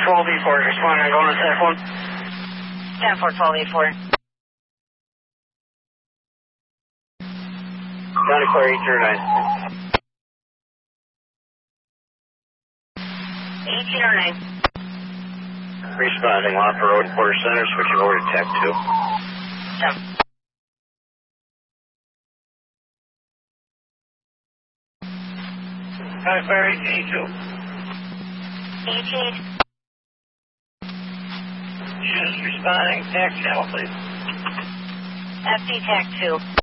12E4, responding, going to 10-4. 10-4, 12E4. County Clear 1809. 809. Responding, Wampa Road, Porter Center, switching over to Tech 2. Yep. County Clear 1882. 18. Just responding, Tech channel, please. FD Tech 2.